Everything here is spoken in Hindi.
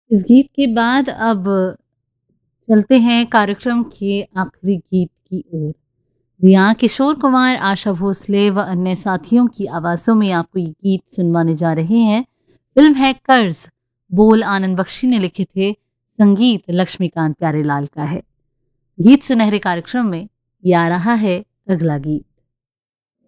इस गीत के बाद अब चलते हैं कार्यक्रम के आखिरी गीत की ओर। जी हाँ, किशोर कुमार, आशा भोसले व अन्य साथियों की आवाज़ों में आपको ये गीत सुनवाने जा रहे हैं। फिल्म है कर्ज, बोल आनंद बख्शी ने लिखे थे, संगीत लक्ष्मीकांत प्यारेलाल का है। गीत सुनहरे कार्यक्रम में ये आ रहा है अगला गीत।